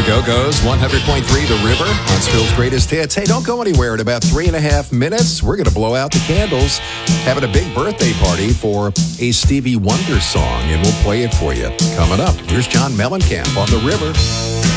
Go-Go's 100.3 The River, Huntsville's greatest hits. Hey, don't go anywhere. In about 3.5 minutes, we're going to blow out the candles, having a big birthday party for a Stevie Wonder song, and we'll play it for you. Coming up, here's John Mellencamp on The River.